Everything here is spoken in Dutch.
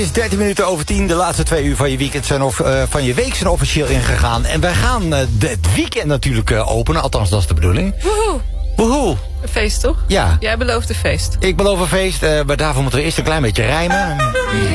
Het is 13 minuten over 10. De laatste 2 uur van je weekend van je week zijn officieel ingegaan. En wij gaan het weekend natuurlijk openen. Althans, dat is de bedoeling. Woehoe. Woehoe. Een feest, toch? Ja. Jij belooft een feest. Ik beloof een feest, maar daarvoor moeten we eerst een klein beetje rijmen.